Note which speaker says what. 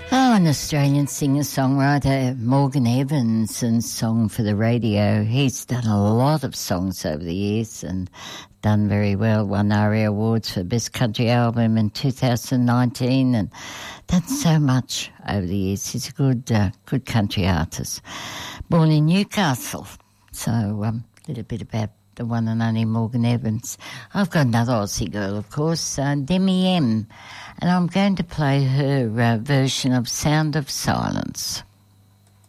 Speaker 1: Oh, an Australian singer-songwriter, Morgan Evans, and Song for the Radio. He's done a lot of songs over the years and done very well. Won ARIA Awards for Best Country Album in 2019 and done so much over the years. He's a good country artist. Born in Newcastle, so a little bit about the one and only Morgan Evans. I've got another Aussie girl, of course, Demi M, and I'm going to play her version of Sound of Silence.